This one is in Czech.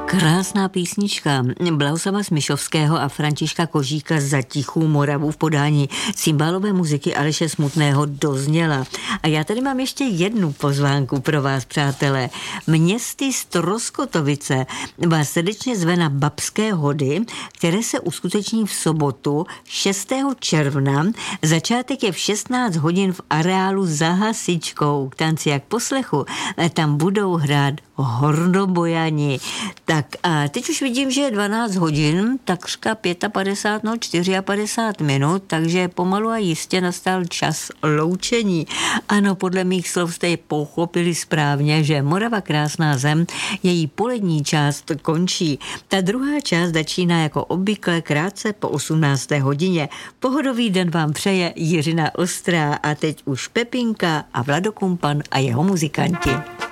Krásná písnička Blahoslava Smišovského a Františka Kožíka Za tichou Moravu v podání cymbálové muziky Aleše Smutného dozněla. A já tady mám ještě jednu pozvánku pro vás, přátelé. Městy Stroskotovice vás srdečně zve na Babské hody, které se uskuteční v sobotu 6. června. Začátek je v 16 hodin v areálu za Hasičkou. K tanci jak poslechu, tam budou hrát hornobojani. Tak a teď už vidím, že je 12 hodin, takřka 54 minut, takže pomalu a jistě nastal čas loučení. Ano, podle mých slov jste pochopili správně, že Morava krásná zem, její polední část končí. Ta druhá část začíná jako obvykle krátce po 18. hodině. Pohodový den vám přeje Jiřina Ostrá a teď už Pepinka a Vlado Kumpan a jeho muzikanti.